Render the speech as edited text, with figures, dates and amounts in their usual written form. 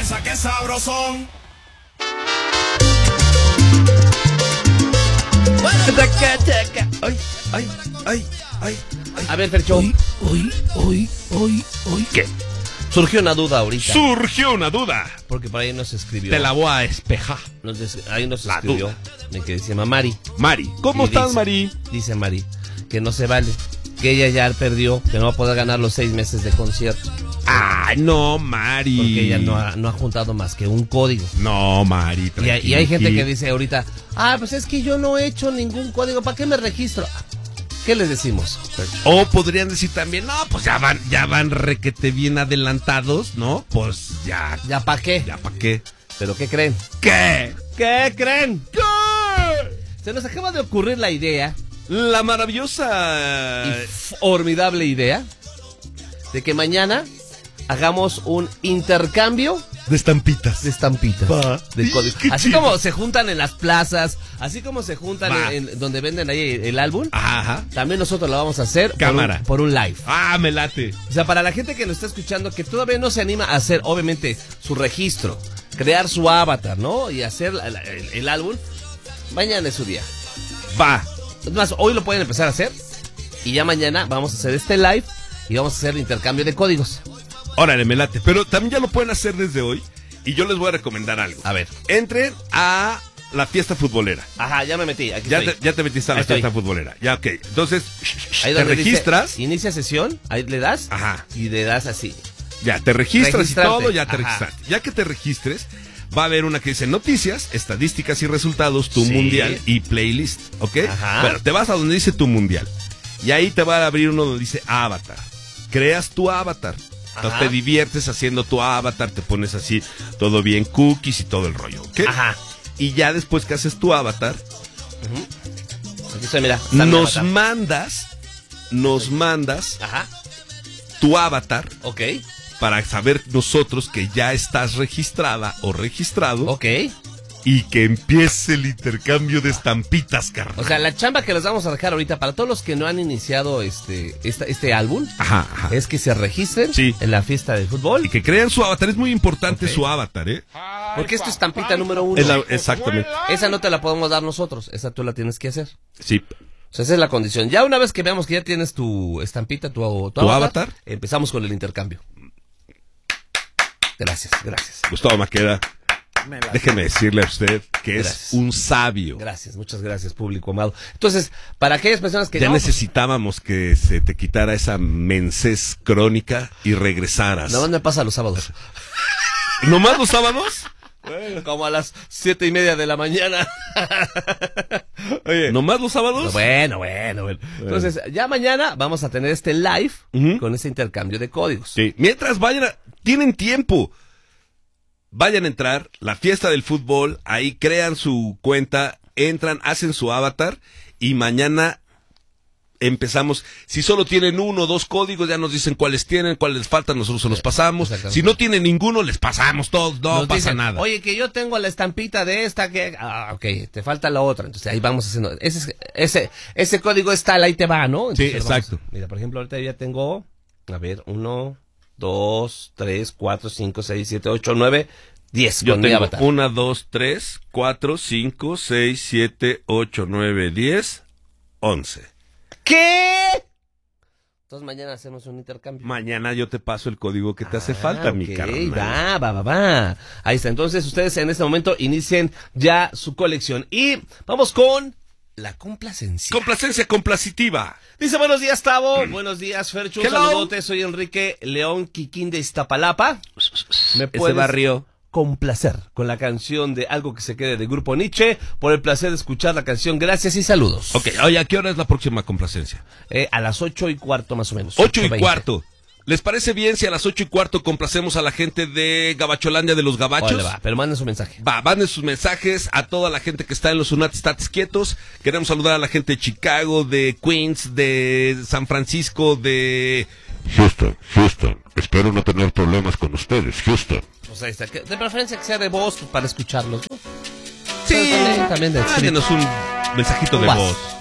mesa, qué sabrosón. Ay. A ver, Fercho. Hoy. ¿Qué? Surgió una duda ahorita. Surgió una duda. Porque por ahí nos escribió. Te la voy a espejar. Ahí nos La escribió. duda. Que dice Mari. Mari, ¿cómo Y estás, dice- Mari? Dice Mari que no se vale. Que ella ya perdió. Que no va a poder ganar los 6 meses de concierto. Ay, no, Mari. Porque ella no ha juntado más que un código. No, Mari, Y hay gente que tranqui. dice ahorita, pues es que yo no he hecho ningún código, ¿para qué me registro? ¿Qué les decimos? O podrían decir también, no, pues ya van requete bien adelantados, ¿no? Pues ya. ¿Ya para qué? ¿Ya para qué? ¿Pero qué creen? ¿Qué? ¿Qué creen? ¿Qué? Se nos acaba de ocurrir la idea, La maravillosa... formidable idea, de que mañana hagamos un intercambio de estampitas. de estampitas, Va. de códigos. Qué Así chido. como se juntan en las plazas, así como se juntan Va. en donde venden ahí el álbum, Ajá. también nosotros lo vamos a hacer Cámara. por un live. Ah, me late. O sea, para la gente que nos está escuchando, que todavía no se anima a hacer, obviamente, su registro, crear su avatar, ¿no? Y hacer el álbum, mañana es su día. Va. Es más, hoy lo pueden empezar a hacer y ya mañana vamos a hacer este live y vamos a hacer el intercambio de códigos. Órale, me late. Pero también ya lo pueden hacer desde hoy. Y yo les voy a recomendar algo. A ver. Entren a la fiesta futbolera. Ajá, ya me metí. Aquí Ya estoy. te metiste a la Ahí estoy. fiesta futbolera. Ya, ok. Entonces, Ahí te donde dice, registras. inicia sesión, ahí le das. Ajá. Y le das así. Ya, te registras y Registrarte. todo, ya te Ajá. registraste. Ya que te registres, va a haber una que dice noticias, estadísticas y resultados, tu Sí. mundial y playlist, ¿ok? Ajá. Bueno, te vas a donde dice tu mundial. Y ahí te va a abrir uno donde dice avatar. Creas tu avatar. Entonces Ajá. te diviertes haciendo tu avatar, te pones así todo bien cookies y todo el rollo, ¿ok? Ajá. Y ya después que haces tu avatar, Aquí estoy, mira. Está mi nos avatar. mandas Ajá. tu avatar Ok. para saber nosotros que ya estás registrada o registrado. Ok. Y que empiece el intercambio de estampitas, carnal. O sea, la chamba que les vamos a dejar ahorita para todos los que no han iniciado este álbum Ajá. es que se registren Sí. en la fiesta de fútbol. Y que crean su avatar. Es muy importante Ok. su avatar, ¿eh? Porque es tu estampita número 1. Exactamente. Esa no te la podemos dar nosotros, esa tú la tienes que hacer. Sí. O sea, esa es la condición. Ya una vez que veamos que ya tienes tu estampita, tu avatar, empezamos con el intercambio. Gracias. Gustavo Maqueda, déjeme decirle a usted que Gracias. es un sabio. Gracias, muchas gracias, público amado. Entonces, para aquellas personas que Ya no, necesitábamos que se te quitara esa mensez crónica y regresaras. nada más me pasa los sábados. ¿Nomás los sábados? Como a las 7:30 de la mañana. Oye. ¿Nomás los sábados? Bueno. Entonces, ya mañana vamos a tener este live Ujú. con este intercambio de códigos. Sí. Mientras tienen tiempo. Vayan a entrar, la fiesta del fútbol, ahí crean su cuenta, entran, hacen su avatar y mañana empezamos. Si solo tienen 1 o 2 códigos, ya nos dicen cuáles tienen, cuáles les faltan, nosotros se los pasamos. Exactamente. Si no tienen ninguno, les pasamos todos, no Nos pasa dicen, nada. Oye, que yo tengo la estampita de esta que... ok, te falta la otra. Entonces ahí vamos haciendo... Ese código es tal, ahí te va, ¿no? Entonces, Sí, lo vamos- exacto. Mira, por ejemplo, ahorita ya tengo... A ver, 1, 2, 3, 4, 5, 6, 7, 8, 9, 10 Yo con mi tengo avatar. 1, 2, 3, 4, 5, 6, 7, 8, 9, 10, 11. ¿Qué? Entonces mañana hacemos un intercambio. Mañana yo te paso el código que te hace falta, mi ok, carnal. va. Ahí está. Entonces ustedes en este momento inicien ya su colección. Y vamos con la complacencia. Complacencia complacitiva. Dice, buenos días, Tavo. Buenos días, Fercho. Un Hello. saludote. Soy Enrique León Quiquín de Iztapalapa. ¿Me Ese puedes barrio. complacer con la canción de Algo que se quede de Grupo Nietzsche? Por el placer de escuchar la canción. Gracias y saludos. Ok, oye, ¿a qué hora es la próxima complacencia? A las 8:15 más o menos. 8:15. ¿Les parece bien si a las 8:15 complacemos a la gente de Gabacholandia de los Gabachos? Órale, va, pero manden su mensaje. Manden sus mensajes a toda la gente que está en los Unatis Tatis quietos. Queremos saludar a la gente de Chicago, de Queens, de San Francisco, de... Houston, espero no tener problemas con ustedes, Houston. Pues ahí está. De preferencia que sea de voz para escucharlos, ¿no? Sí, También de escrito. mándenos un mensajito de WhatsApp. voz.